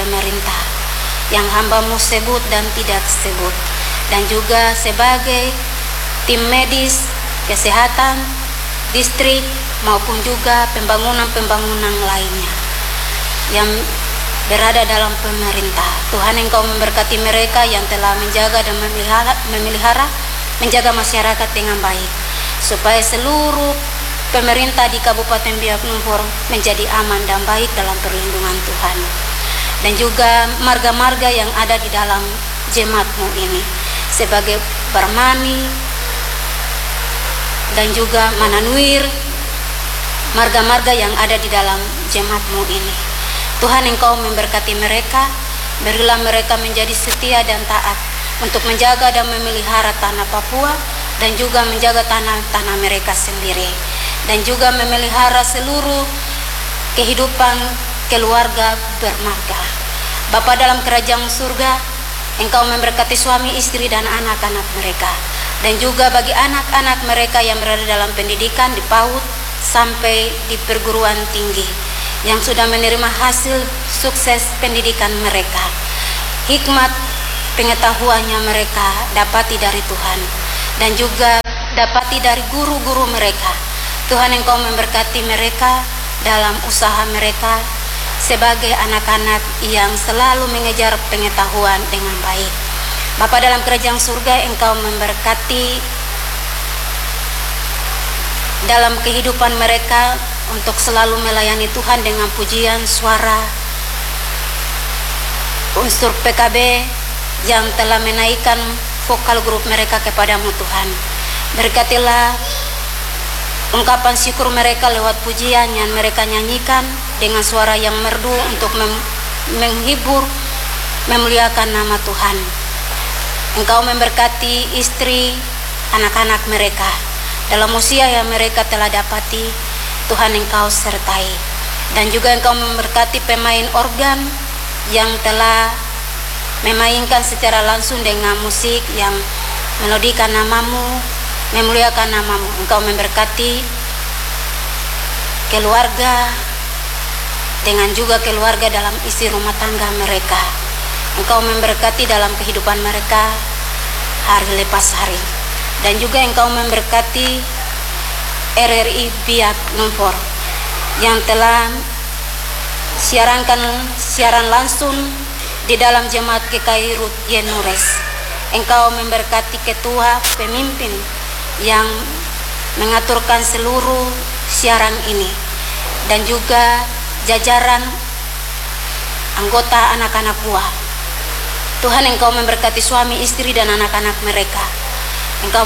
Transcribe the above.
pemerintah yang hambamu sebut dan tidak sebut, dan juga sebagai tim medis, kesehatan, distrik, maupun juga pembangunan-pembangunan lainnya yang berada dalam pemerintah. Tuhan, Engkau memberkati mereka yang telah menjaga dan menjaga masyarakat dengan baik, supaya seluruh pemerintah di Kabupaten Biak Numfor menjadi aman dan baik dalam perlindungan Tuhan. Dan juga marga-marga yang ada di dalam jemaat-Mu ini, sebagai Barmani dan juga Mananwir, marga-marga yang ada di dalam jemaat-Mu ini. Tuhan, Engkau memberkati mereka, berilah mereka menjadi setia dan taat untuk menjaga dan memelihara tanah Papua, dan juga menjaga tanah mereka sendiri, dan juga memelihara seluruh kehidupan keluarga bermarga. Bapa dalam kerajaan surga, Engkau memberkati suami, istri, dan anak-anak mereka, dan juga bagi anak-anak mereka yang berada dalam pendidikan di PAUD sampai di perguruan tinggi, yang sudah menerima hasil sukses pendidikan mereka. Hikmat pengetahuannya mereka dapati dari Tuhan, dan juga dapati dari guru-guru mereka. Tuhan, Engkau memberkati mereka dalam usaha mereka sebagai anak-anak yang selalu mengejar pengetahuan dengan baik. Bapa dalam kerajaan surga, Engkau memberkati dalam kehidupan mereka untuk selalu melayani Tuhan dengan pujian, suara, unsur PKB yang telah menaikkan vokal grup mereka kepadamu Tuhan. Berkatilah ungkapan syukur mereka lewat pujian yang mereka nyanyikan dengan suara yang merdu untuk menghibur, memuliakan nama Tuhan. Engkau memberkati istri, anak-anak mereka dalam usia yang mereka telah dapati. Tuhan, Engkau sertai, dan juga Engkau memberkati pemain organ yang telah memainkan secara langsung dengan musik yang melodikan namamu, memuliakan namamu. Engkau memberkati keluarga dengan juga keluarga dalam isi rumah tangga mereka. Engkau memberkati dalam kehidupan mereka hari lepas hari, dan juga Engkau memberkati RRI Biak Numfor yang telah siaran langsung di dalam jemaat GKI Ruth Yenures. Engkau memberkati ketua pemimpin yang mengaturkan seluruh siaran ini, dan juga jajaran anggota anak-anak buah. Tuhan, Engkau memberkati suami, istri, dan anak-anak mereka.